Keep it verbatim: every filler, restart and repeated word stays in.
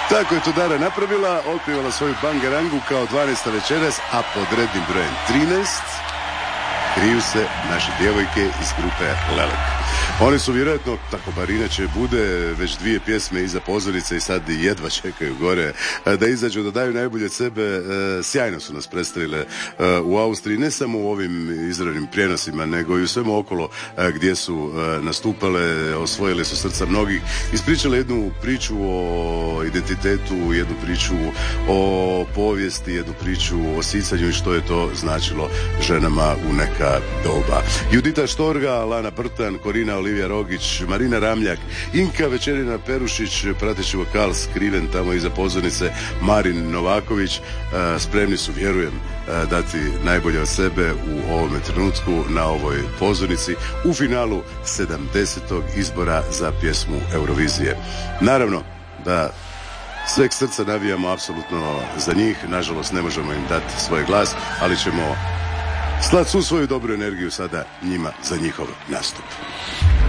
Tako je to Dara napravila, otpjevala svoju bangarangu kao dvanaesta večeras, a pod rednim brojem trinaest kriju se naše djevojke iz grupe Lelek. Oni su vjerojatno, tako bar inače bude, već dvije pjesme iza pozorice i sad jedva čekaju gore da izađu, da daju najbolje od sebe. Sjajno su nas predstavile u Austriji, ne samo u ovim izravnim prijenosima, nego i u svemu okolo gdje su nastupale, osvojile su srca mnogih, ispričale jednu priču o identitetu, jednu priču o povijesti, jednu priču o sicanju i što je to značilo ženama u neka doba. Judita Štorga, Lana Brtan, Korina Olivija Rogić, Marina Ramljak, Inka Večerina Perušić, prateći vokal skriven tamo iza pozornice Marin Novaković, spremni su, vjerujem, dati najbolje od sebe u ovome trenutku na ovoj pozornici u finalu sedamdesetog izbora za pjesmu Eurovizije. Naravno da sveg srca navijamo apsolutno za njih, nažalost ne možemo im dati svoj glas, ali ćemo slat svu svoju dobru energiju sada njima za njihov nastup.